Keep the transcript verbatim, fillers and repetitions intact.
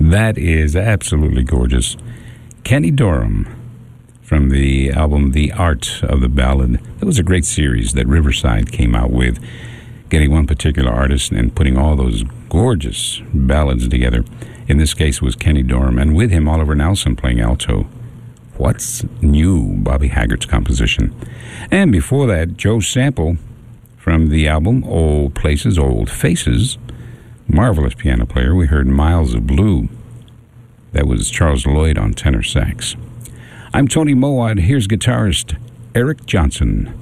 That is absolutely gorgeous. Kenny Dorham from the album The Art of the Ballad. That was a great series that Riverside came out with, getting one particular artist and putting all those gorgeous ballads together. In this case, it was Kenny Dorham, and with him, Oliver Nelson playing alto. What's New, Bobby Haggert's composition. And before that, Joe Sample from the album Old Places, Old Faces. Marvelous piano player. We heard Miles of Blue. That was Charles Lloyd on tenor sax. I'm Tony Mowat. Here's guitarist Eric Johnson.